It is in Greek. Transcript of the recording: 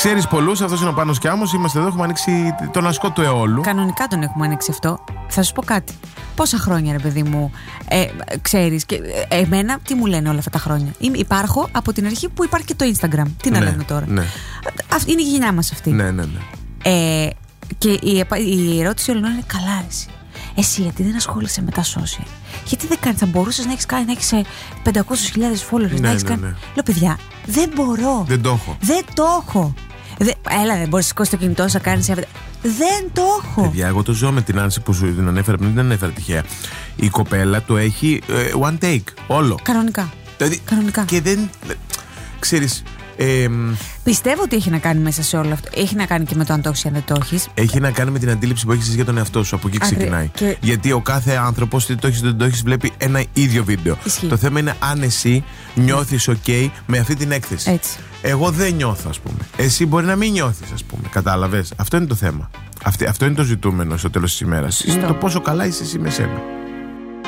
Ξέρεις πολλούς, αυτός είναι ο Πάνος Κιάμος. Είμαστε εδώ, έχουμε ανοίξει τον ασκό του αιώλου. Κανονικά τον έχουμε ανοίξει αυτό. Θα σου πω κάτι. Πόσα χρόνια, ρε παιδί μου, ξέρεις, και εμένα τι μου λένε όλα αυτά τα χρόνια. Υπάρχω από την αρχή που υπάρχει και το Instagram. Τι να λέμε τώρα. Ναι. Είναι η γενιά μας αυτή. Ναι. Και η ερώτηση όλων είναι καλά, εσύ γιατί δεν ασχολείσαι με τα social? Γιατί δεν κάνεις? Θα μπορούσες να έχεις κάνει, να έχεις 500.000 followers, να έχεις κάνει. Λέω, παιδιά, δεν μπορώ. Δεν το έχω. Έλα, δεν μπορείς να σηκώσεις το κινητό σου να κάνεις. Δεν το έχω. Παιδιά, εγώ το ζω με την Άνση που σου την ανέφερα πριν, δεν ανέφερα τυχαία. Η κοπέλα το έχει one take, όλο. Κανονικά. Δηλαδή, κανονικά. Και δεν. Ξέρεις. Πιστεύω ότι έχει να κάνει μέσα σε όλο αυτό. Έχει να κάνει και με το αν το έχεις ή αν δεν το έχεις. Έχει να κάνει με την αντίληψη που έχεις για τον εαυτό σου. Από εκεί ξεκινάει. Γιατί ο κάθε άνθρωπος, είτε το έχεις είτε δεν το έχεις, βλέπει ένα ίδιο βίντεο. Ισχύει. Το θέμα είναι αν εσύ νιώθεις OK με αυτή την έκθεση. Έτσι. Εγώ δεν νιώθω, ας πούμε. Εσύ μπορεί να μην νιώθεις, ας πούμε. Κατάλαβες. Αυτό είναι το θέμα. Αυτό είναι το ζητούμενο στο τέλος της ημέρας. Είναι το πόσο καλά είσαι εσύ με σένα.